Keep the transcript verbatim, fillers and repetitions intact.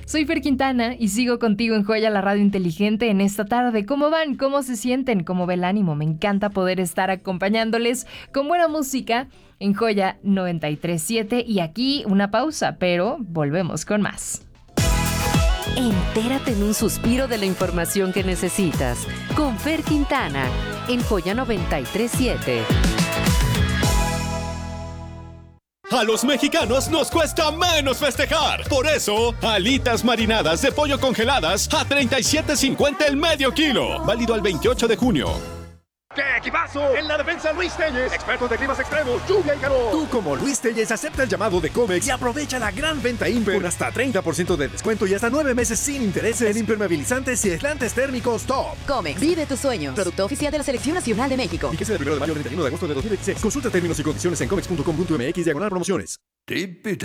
Soy Fer Quintana y sigo contigo en Joya, la radio inteligente, en esta tarde. ¿Cómo van? ¿Cómo se sienten? ¿Cómo ve el ánimo? Me encanta poder estar acompañándoles con buena música en Joya noventa y tres punto siete. Y aquí una pausa, pero volvemos con más. Entérate en un suspiro de la información que necesitas con Fer Quintana en Joya noventa y tres punto siete. A los mexicanos nos cuesta menos festejar. Por eso, alitas marinadas de pollo congeladas a treinta y siete cincuenta el medio kilo. Válido al veintiocho de junio. ¡Qué equipazo! En la defensa, Luis Telles, expertos de climas extremos, lluvia y calor. Tú, como Luis Telles, acepta el llamado de Comex y aprovecha la gran venta Imper con hasta treinta por ciento de descuento y hasta nueve meses sin intereses en impermeabilizantes y aislantes térmicos top. Comex, vive tus sueños. Producto oficial de la Selección Nacional de México. Fíjese del primero de mayo al treinta y uno de agosto de dos mil veintiséis. Consulta términos y condiciones en comex punto com punto m x diagonal promociones. Deep